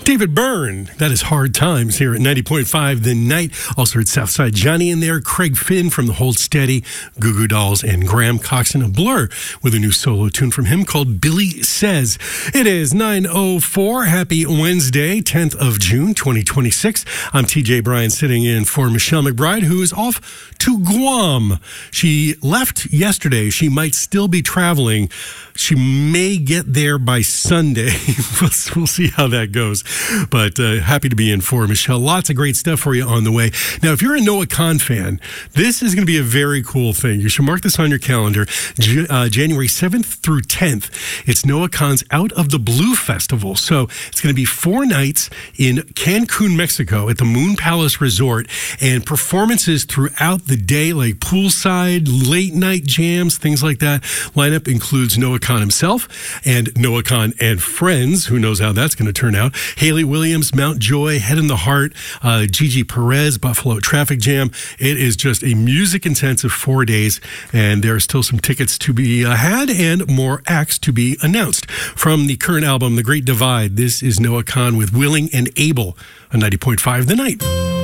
David Byrne, that is Hard Times here at 90.5 The Night. Also heard Southside Johnny in there, Craig Finn from the Hold Steady, Goo Goo Dolls, and Graham Coxon of Blur with a new solo tune from him called Billy Says. It is 9:04. Happy Wednesday, 10th of June, 2026. I'm TJ Bryan sitting in for Michelle McBride, who is off to Guam. She left yesterday. She might still be traveling. She may get there by Sunday. We'll see how that goes. But happy to be in for Michelle. Lots of great stuff for you on the way. Now, if you're a Noah Kahan fan, this is going to be a very cool thing. You should mark this on your calendar. January 7th through 10th. It's Noah Kahan's Out of the Blue Festival. So it's going to be 4 nights in Cancun, Mexico at the Moon Palace Resort, and performances throughout the day, like poolside, late night jams, things like that. Lineup includes Noah Kahan himself and Noah Kahan and Friends. Who knows how that's going to turn out. Haley Williams, Mount Joy, Head in the Heart, Gigi Perez, Buffalo Traffic Jam. It is just a music-intensive 4 days, and there are still some tickets to be had and more acts to be announced. From the current album, The Great Divide, this is Noah Kahan with Willing and Able on 90.5 The Night.